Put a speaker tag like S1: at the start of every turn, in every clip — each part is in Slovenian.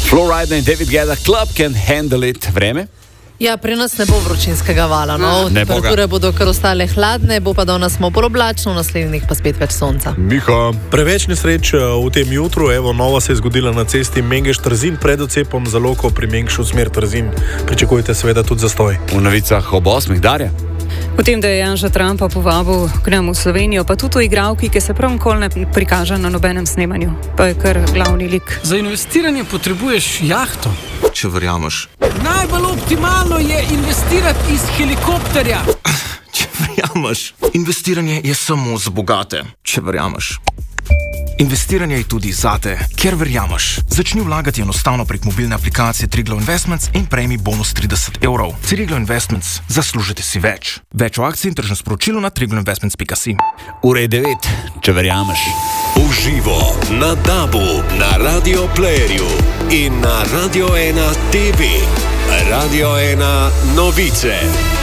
S1: Flowrider in David Guetta, Club Can Handle It. Vreme?
S2: Ja, pri nas ne bo vročinskega vala, no. Temperature bodo kar ostale hladne, bo pa danes smo bolj oblačno, v naslednjih pa spet več sonca.
S3: Miha. Preveč nesreč v tem jutru, nova se je zgodila na cesti Mengeš-Trzin pred odcepom za Loko pri Mengšu smer Trzin. Pričakujte seveda tudi zastoj.
S1: V novicah ob 8. Darja.
S4: V tem, da je Janša Trumpa povabil k nam v Slovenijo, pa tudi v igralki, ki se prav nikoli ne prikaže na nobenem snemanju, pa je kar glavni lik.
S5: Za investiranje potrebuješ jahto.
S6: Če verjameš.
S5: Najbolj optimalno je investirati iz helikopterja.
S6: Če verjameš. Investiranje je samo za bogate. Če verjameš. Investiranje je tudi zate, ker verjameš. Začni vlagati enostavno prek mobilne aplikacije Triglav Investments in prejmi bonus 30 €. Triglav Investments. Zaslužite si več. Več o akciji in tržnem sporočilu na triglavinvestments.si.
S1: Ura je 9, če verjameš.
S7: Uživo na DAB-u, na Radio Playerju in na Radio 1 TV. Radio 1 novice.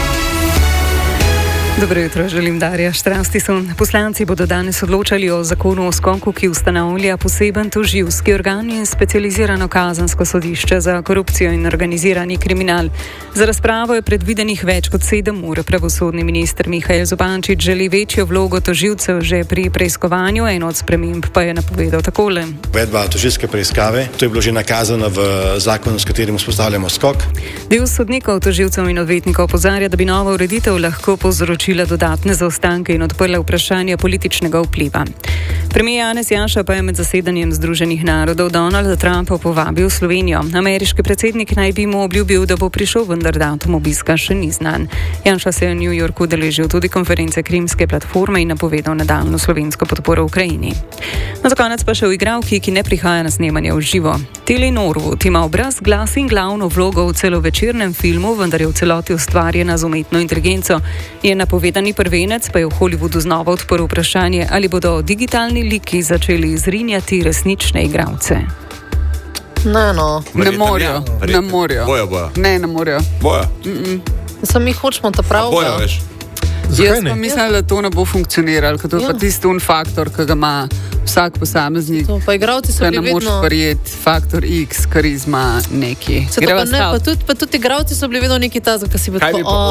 S4: Dobro jutro, želim Darja Štrastisson. Poslanci bodo danes odločali o zakonu o skoku, ki ustanavlja poseben tožilski organ in specializirano kazensko sodišče za korupcijo in organizirani kriminal. Za razpravo je predvidenih več kot 7 ur. Pravosodni minister Mihael Zupančič želi večjo vlogo tožilcev že pri preiskovanju, eno od sprememb pa je napovedal takole.
S8: Uvedba tožilske preiskave, to je bilo že nakazano v zakonu, s katerim vzpostavljamo skok.
S4: Del sodnikov, tožilcev in odvetnikov opozarja, da bi nova ureditev lahko povzročila dodatne zaostanke in odprla vprašanje političnega vpliva. Premijer Janez Janša pa je med zasedanjem Združenih narodov Donalda Trumpa povabil v Slovenijo. Ameriški predsednik naj bi mu obljubil, da bo prišel, vendar datum obiska še ni znan. Janša se je v New Yorku udeležil tudi konference Krimske platforme in napovedal nadaljnjo slovensko podporo Ukrajini. No, za konec pa še v igralki, ki ne prihaja na snemanje v živo. Tilly Norwood ima obraz, glas in glavno vlogo v celovečernem filmu, vendar je v celoti ustvarjena z umetno inteligenco. Je napovedani prvenec, pa je v Hollywoodu znova odprl vprašanje, ali bodo digitalni liki začeli izrinjati resnične igralce.
S2: Ne
S9: morajo.
S1: Bojo.
S9: Ne morajo.
S1: Bojo.
S2: Samo mi hočemo ta prav.
S1: Bojo, veš.
S9: Jaz pa mislim, da to ne bo funkcioniralo, ker to je pa tisti faktor, ki ga ima vsak posameznik.
S2: To pa igralci so bili vedno...
S9: Ne moš verjeti faktor X, karizma neki.
S2: Pa tudi igralci so bili vedno neki tazak, ki si bo tako...